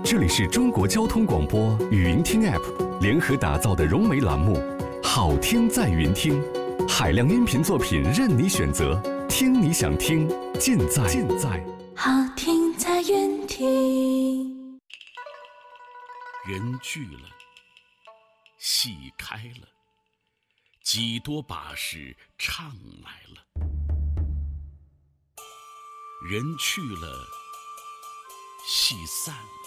这里是中国交通广播语音听 App 联合打造的融媒栏目，好听在云听，海量音频作品任你选择，听你想听，尽在好听在云听。 人聚了，戏开了，几多把式唱来了。人去了，戏散了，